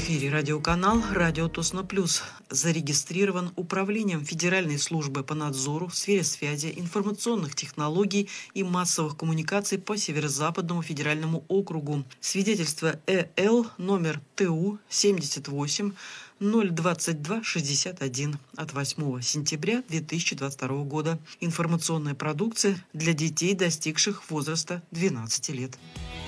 эфире радиоканал «Радио Тосно Плюс». Зарегистрирован Управлением Федеральной службы по надзору в сфере связи, информационных технологий и массовых коммуникаций по Северо-Западному федеральному округу. Свидетельство ЭЛ номер ТУ 78 02261 от 8 сентября 2022 года. Информационная продукция для детей, достигших возраста 12 лет.